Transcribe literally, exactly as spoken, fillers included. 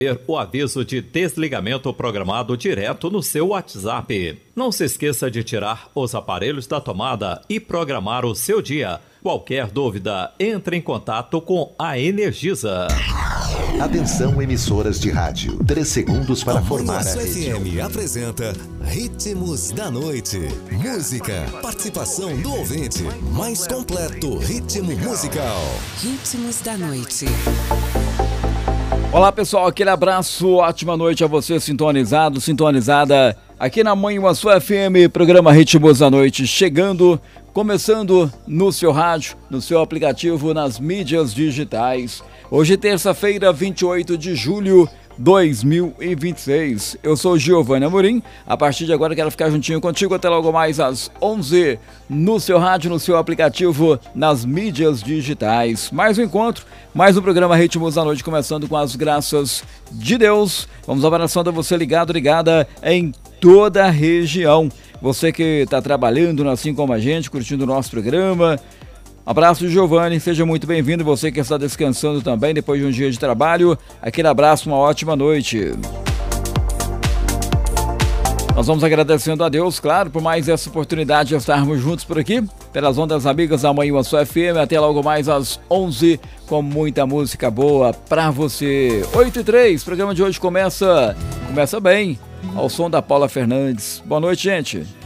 O aviso de desligamento programado direto no seu WhatsApp. Não se esqueça de tirar os aparelhos da tomada e programar o seu dia. Qualquer dúvida, entre em contato com a Energisa. Atenção, emissoras de rádio. Três segundos para a formar a rede. F M apresenta Ritmos da Noite. Música, participação do ouvinte. Mais completo ritmo musical. Ritmos da Noite. Olá pessoal, aquele abraço, ótima noite a você sintonizado, sintonizada aqui na Manhã Açu F M, programa Ritmos da Noite, chegando, começando no seu rádio, no seu aplicativo, nas mídias digitais. Hoje terça-feira, vinte e oito de julho de dois mil e vinte e seis. Eu sou Giovanni Amorim, a partir de agora quero ficar juntinho contigo até logo mais às onze, no seu rádio, no seu aplicativo, nas mídias digitais. Mais um encontro, mais um programa Ritmos da Noite, começando com as graças de Deus. Vamos abraçando a você ligado, ligada em toda a região. Você que está trabalhando assim como a gente, curtindo o nosso programa. Abraço, Giovanni, seja muito bem-vindo. Você que está descansando também depois de um dia de trabalho, aquele abraço, uma ótima noite. Nós vamos agradecendo a Deus, claro, por mais essa oportunidade de estarmos juntos por aqui, pelas ondas amigas da Manhã Açu F M, até logo mais às onze, com muita música boa pra você. oito e três, o programa de hoje começa, começa bem, ao som da Paula Fernandes. Boa noite, gente.